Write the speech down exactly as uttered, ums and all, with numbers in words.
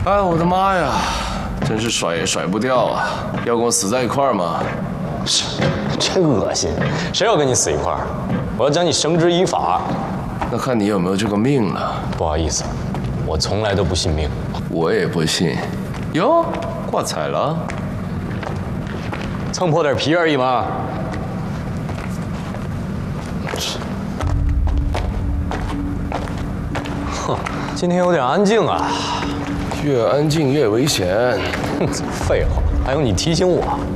哎，我的妈呀，真是甩也甩不掉啊！要跟我死在一块儿吗？ 是，真恶心！谁要跟你死一块儿？我要将你绳之以法。 那看你有没有这个命了。 不好意思，我从来都不信命。 我也不信。哟，挂彩了。 蹭破点皮而已嘛。哼，今天有点安静啊。 越安静越危险。 哼，废话，还用你提醒我？